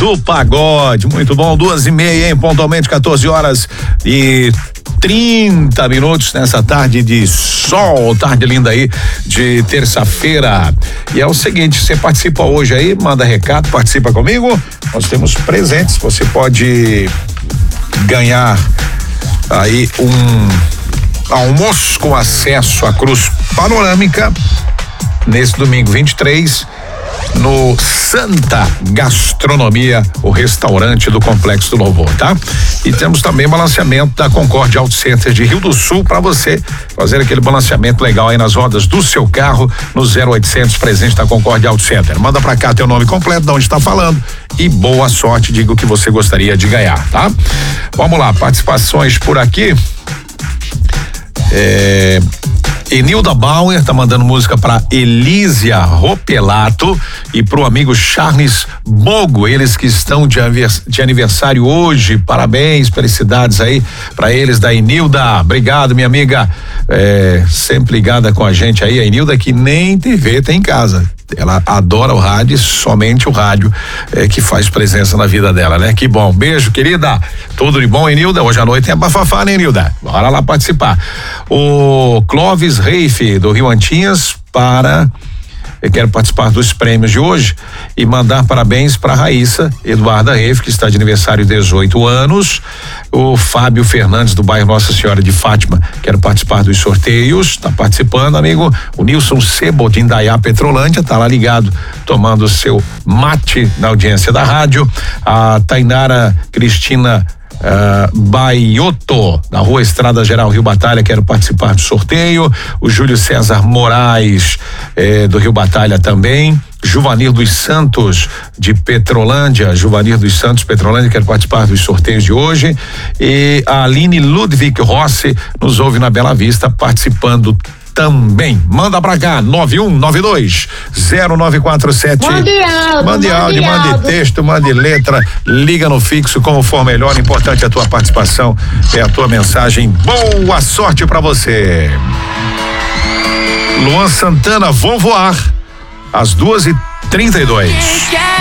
do pagode. Muito bom, 2:30, hein? Pontualmente 14h30 nessa tarde de sol, tarde linda aí de terça-feira. E é o seguinte, você participa hoje aí, manda recado, participa comigo. Nós temos presentes, você pode ganhar aí um almoço com acesso à Cruz Panorâmica nesse domingo 23 no Santa Gastronomia, o restaurante do Complexo do Louvor, tá? E temos também balanceamento da Concorde Auto Center de Rio do Sul para você fazer aquele balanceamento legal aí nas rodas do seu carro no 0800 presente da Concorde Auto Center. Manda pra cá teu nome completo, de onde está falando e boa sorte, diga o que você gostaria de ganhar, tá? Vamos lá, participações por aqui. Enilda Bauer tá mandando música pra Elísia Ropelato e pro amigo Charles Bogo, eles que estão de aniversário hoje. Parabéns, felicidades aí pra eles da Enilda. Obrigado, minha amiga, sempre ligada com a gente aí. A Enilda que nem TV tem em casa. Ela adora o rádio, somente o rádio que faz presença na vida dela, né? Que bom, beijo, querida. Tudo de bom, Enilda? Hoje à noite é bafafá, né, Enilda? Bora lá participar. O Clóvis Reife, do Rio Antinhas, eu quero participar dos prêmios de hoje e mandar parabéns para Raíssa Eduarda Reife, que está de aniversário 18 anos. O Fábio Fernandes, do bairro Nossa Senhora de Fátima, quero participar dos sorteios, tá participando, amigo. O Nilson Sebo, de Indaiá, Petrolândia, tá lá ligado, tomando o seu mate na audiência da rádio. A Tainara Cristina Baioto, na Rua Estrada Geral Rio Batalha, quero participar do sorteio. O Júlio César Moraes, do Rio Batalha também. Juvanir dos Santos, de Petrolândia, Petrolândia, quero participar dos sorteios de hoje. E a Aline Ludwig Rossi nos ouve na Bela Vista, participando também. Manda pra cá, 9192-0947. Mande áudio, mande texto, mande letra, liga no fixo como for melhor. Importante a tua participação, é a tua mensagem. Boa sorte pra você. Luan Santana, vou voar, às 2:32.